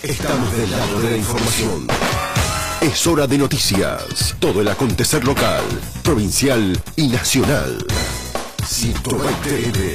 Estamos del lado de la información. Es hora de noticias. Todo el acontecer local, provincial y nacional. 120M.